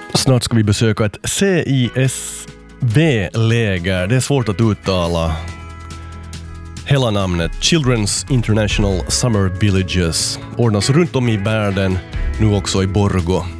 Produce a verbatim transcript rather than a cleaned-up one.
Snart ska vi besöka ett C I S V-läger. Det är svårt att uttala hela namnet. Children's International Summer Villages ordnas runt om i världen, nu också i Borgå.